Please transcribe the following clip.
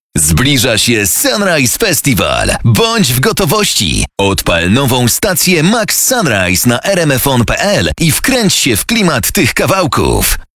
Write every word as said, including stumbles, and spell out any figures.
Zbliża się Sunrise Festival. Bądź w gotowości. Odpal nową stację Max Sunrise na r m f on kropka p l i wkręć się w klimat tych kawałków.